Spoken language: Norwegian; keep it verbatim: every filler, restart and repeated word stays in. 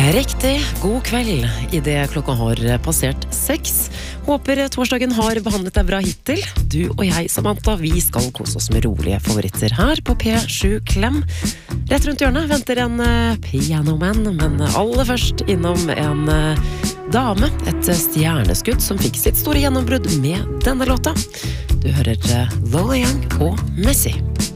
Riktig, god kveld I det klokka har passert seks. Håper torsdagen har behandlet deg bra hittil. Du og jeg, Samantha, vi skal kose oss med rolige favoritter her på P sju Klem. Rett rundt hjørnet venter en uh, pianoman, men aller først innom en uh, dame, et stjerneskudd som fikk sitt store gjennombrudd med denne låta. Du hører uh, Lola Young og Messi.